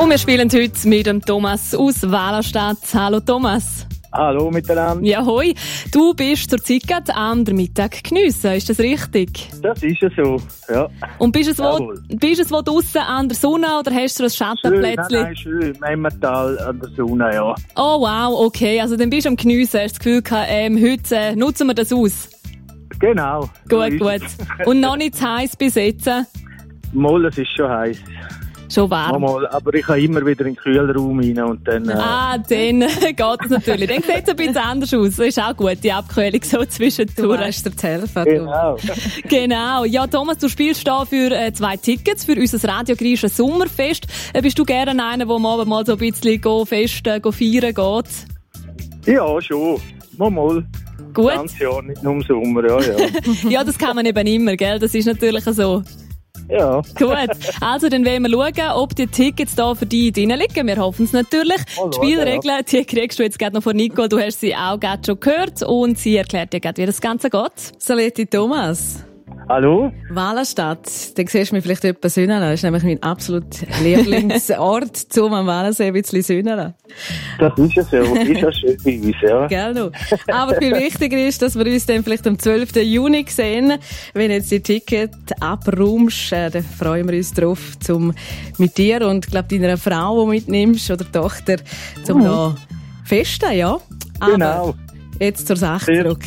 Und wir spielen heute mit dem Thomas aus Wallerstadt. Hallo Thomas. Hallo miteinander. Ja, hoi. Du bist zur Zeit gerade am Mittag geniessen, ist das richtig? Das ist ja so, ja. Und bist du wo draussen an der Sonne oder hast du ein Schattenplätzchen? Nein, schön, im Emmental an der Sonne, ja. Oh wow, okay, also dann bist du am Geniessen, hast du das Gefühl gehabt, heute nutzen wir das aus? Genau. Gut. Und noch nicht zu heiß bis jetzt? Mal, es ist schon heiß. Schon warm. Mal, aber ich kann immer wieder in den Kühlraum rein und dann... dann geht es natürlich. Dann sieht es ein bisschen anders aus. Das ist auch gut, die Abkühlung so zwischendurch. Du weißt dir zu helfen. Genau. Genau. Ja, Thomas, du spielst da für 2 Tickets für unser Radio Griechen Sommerfest. Bist du gerne einer, der mal so ein bisschen feiern geht? Ja, schon. Mal. Gut. Das ganze Jahr, nicht nur im Sommer, ja. Ja, das kann man eben immer, gell? Das ist natürlich so. Ja. Gut, also dann wollen wir schauen, ob die Tickets da für dich drin liegen. Wir hoffen es natürlich. Die Spielregeln, die kriegst du jetzt gerade noch von Nicole. Du hast sie auch gerade schon gehört und sie erklärt dir gerade, wie das Ganze geht. Saletti Thomas. Hallo? Wallerstadt. Dann siehst du mich vielleicht etwa sünneln. Das ist nämlich mein absolut Lieblingsort, zum am Wallensee ein bisschen sünneln. Das ist ja so. Ist ja schön bei uns, ja. Gell noch. Aber viel wichtiger ist, dass wir uns dann vielleicht am 12. Juni sehen. Wenn jetzt die Ticket abräumst, dann freuen wir uns drauf, mit dir und, glaube deiner Frau, die mitnimmst, oder Tochter, da festen, ja. Aber genau. Jetzt zur Sache zurück.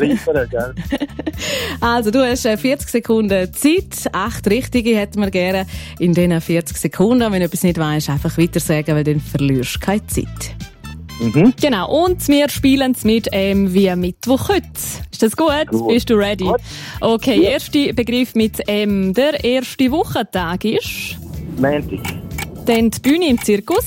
Also, du hast 40 Sekunden Zeit. 8 richtige hätten wir gerne in diesen 40 Sekunden. Wenn du etwas nicht weisst, einfach weiter sagen, weil dann verlierst du keine Zeit. Mhm. Genau, und wir spielen es mit wie Mittwoch heute. Ist das gut? Bist du ready? Gut. Okay, Ja. Erster Begriff mit Der erste Wochentag ist? Montag. Dann die Bühne im Zirkus.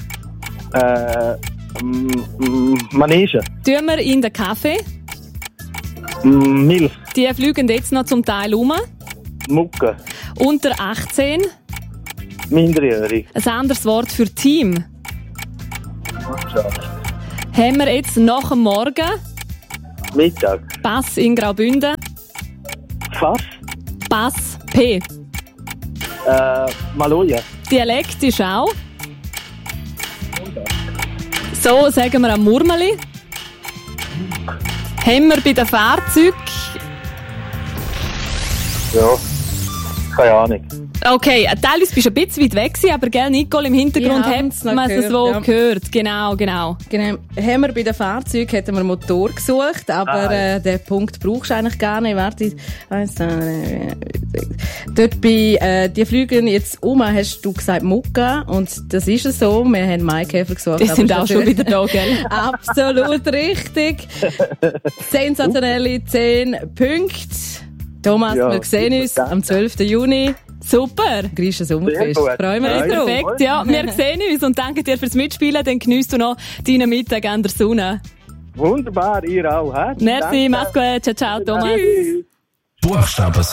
Manege. Tun wir in den Kaffee. Milch. Die fliegen jetzt noch zum Teil um. Mucke. Unter 18. Minderjährig. Ein anderes Wort für Team. Haben wir jetzt nach dem Morgen. Mittag. Pass in Graubünden. Fass. Pass P. Maloja. Dialekt ist auch. So sagen wir am Murmeli. Haben wir bei den Fahrzeugen. Ja. Keine Ahnung. Okay, teilweise bist du ein bisschen weit weg gewesen, aber gell, Nicole, im Hintergrund Ja, hat man es so gehört. Genau. Genau. Haben wir bei den Fahrzeugen, hätten wir Motor gesucht, aber den Punkt brauchst du eigentlich gar nicht. Warte, dort bei, die fliegen jetzt hast du gesagt Mucke, und das ist es so. Wir haben Maikäfer gesucht. Die sind auch schon wieder da, gell? Absolut richtig. Sensationelle 10 Punkte. Thomas, Ja, wir sehen uns danke. am 12. Juni. Super. Griechen Sommerfest. Sehr gut. Freuen wir uns Ja, drauf. Perfekt, ja. Wir sehen uns und danke dir fürs Mitspielen. Dann geniesst du noch deinen Mittag an der Sonne. Wunderbar, ihr auch, hä? Merci, Danke. mach's gut. Ciao, Thomas. Tschüss. Buchstaben